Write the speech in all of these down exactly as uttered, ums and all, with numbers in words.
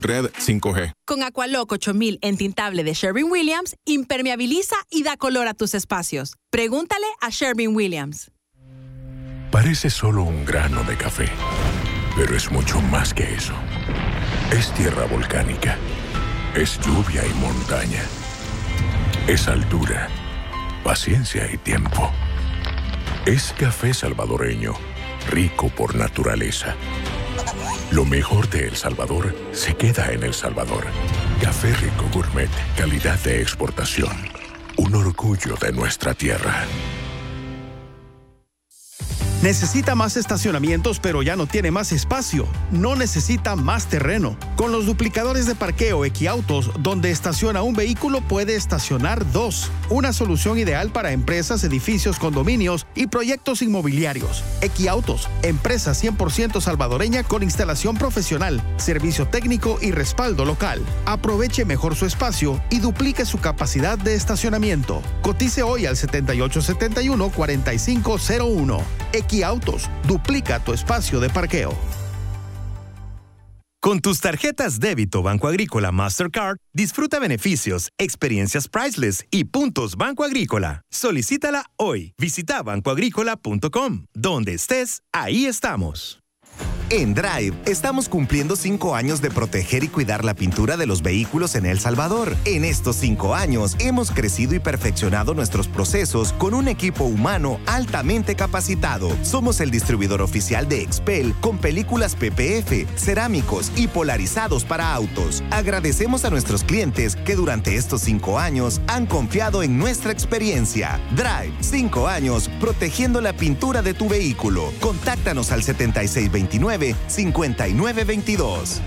Red cinco G. Con Aqualock ocho mil entintable de Sherwin-Williams, impermeabiliza y da color a tus espacios. Pregúntale a Sherwin-Williams. Parece solo un grano de café, pero es mucho más que eso. Es tierra volcánica, es lluvia y montaña, es altura, paciencia y tiempo. Es café salvadoreño, rico por naturaleza. Lo mejor de El Salvador se queda en El Salvador. Café Rico Gourmet, calidad de exportación. Un orgullo de nuestra tierra. Necesita más estacionamientos, pero ya no tiene más espacio. No necesita más terreno. Con los duplicadores de parqueo Equiautos, donde estaciona un vehículo, puede estacionar dos. Una solución ideal para empresas, edificios, condominios y proyectos inmobiliarios. Equiautos, empresa cien por ciento salvadoreña con instalación profesional, servicio técnico y respaldo local. Aproveche mejor su espacio y duplique su capacidad de estacionamiento. Cotice hoy al setenta y ocho setenta y uno, cuarenta y cinco cero uno. Equiautos, duplica tu espacio de parqueo. Con tus tarjetas débito Banco Agrícola Mastercard, disfruta beneficios, experiencias priceless y puntos Banco Agrícola. Solicítala hoy. Visita banco agrícola punto com. Donde estés, ahí estamos. En Drive, estamos cumpliendo cinco años de proteger y cuidar la pintura de los vehículos en El Salvador. En estos cinco años, hemos crecido y perfeccionado nuestros procesos con un equipo humano altamente capacitado. Somos el distribuidor oficial de Expel con películas P P F, cerámicos y polarizados para autos. Agradecemos a nuestros clientes que durante estos cinco años han confiado en nuestra experiencia. Drive, cinco años protegiendo la pintura de tu vehículo. Contáctanos al setenta y seis veintinueve, cincuenta y nueve veintidós.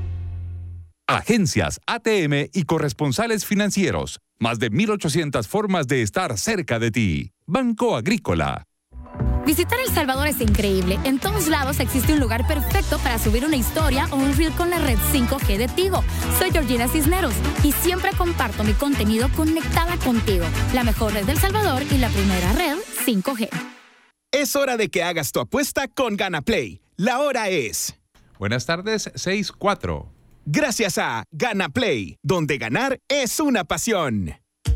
Agencias, A T M y corresponsales financieros. Más de mil ochocientas formas de estar cerca de ti. Banco Agrícola. Visitar El Salvador es increíble. En todos lados existe un lugar perfecto para subir una historia o un reel con la red cinco G de Tigo. Soy Georgina Cisneros y siempre comparto mi contenido conectada contigo. La mejor red del Salvador y la primera red cinco G. Es hora de que hagas tu apuesta con GanaPlay. La hora es... Buenas tardes, seis cuatro. Gracias a GanaPlay, donde ganar es una pasión.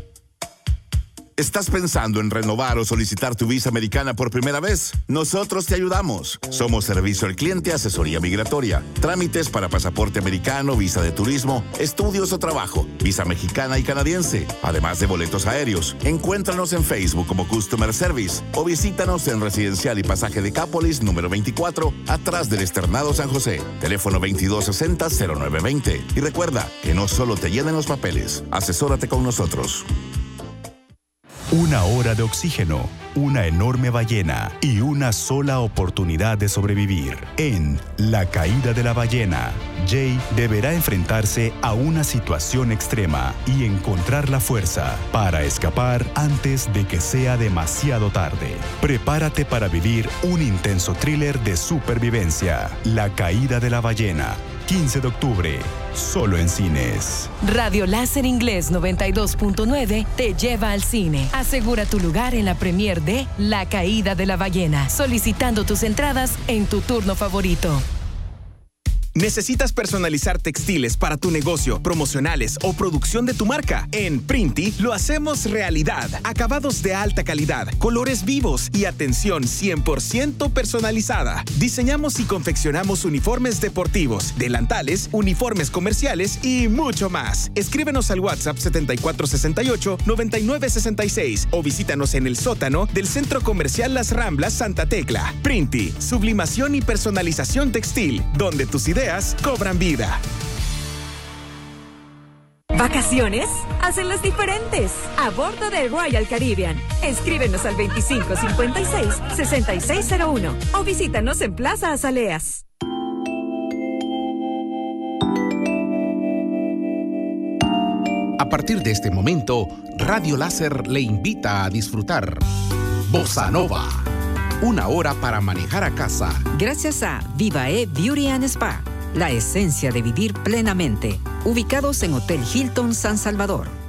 ¿Estás pensando en renovar o solicitar tu visa americana por primera vez? Nosotros te ayudamos. Somos servicio al cliente, asesoría migratoria, trámites para pasaporte americano, visa de turismo, estudios o trabajo, visa mexicana y canadiense, además de boletos aéreos. Encuéntranos en Facebook como Customer Service o visítanos en Residencial y Pasaje de Cápolis, número veinticuatro, atrás del Externado San José. Teléfono veintidós sesenta, cero nueve veinte. Y recuerda que no solo te llenen los papeles, asesórate con nosotros. Una hora de oxígeno, una enorme ballena y una sola oportunidad de sobrevivir. En La Caída de la Ballena, Jay deberá enfrentarse a una situación extrema y encontrar la fuerza para escapar antes de que sea demasiado tarde. Prepárate para vivir un intenso thriller de supervivencia. La Caída de la Ballena, quince de octubre, solo en cines. Radio Láser Inglés noventa y dos punto nueve te lleva al cine. Asegura tu lugar en la premier de La Caída de la Ballena, solicitando tus entradas en tu turno favorito. ¿Necesitas personalizar textiles para tu negocio, promocionales o producción de tu marca? En Printi lo hacemos realidad. Acabados de alta calidad, colores vivos y atención cien por ciento personalizada. Diseñamos y confeccionamos uniformes deportivos, delantales, uniformes comerciales y mucho más. Escríbenos al WhatsApp setenta y cuatro sesenta y ocho, noventa y nueve sesenta y seis o visítanos en el sótano del Centro Comercial Las Ramblas Santa Tecla. Printi, sublimación y personalización textil, donde tus ideas cobran vida. ¿Vacaciones? Hacenlas diferentes. A bordo del Royal Caribbean. Escríbenos al veinticinco cincuenta y seis, sesenta y seis cero uno o visítanos en Plaza Azaleas. A partir de este momento, Radio Láser le invita a disfrutar Bossa Nova. Una hora para manejar a casa. Gracias a Vivae Beauty and Spa, la esencia de vivir plenamente. Ubicados en Hotel Hilton San Salvador.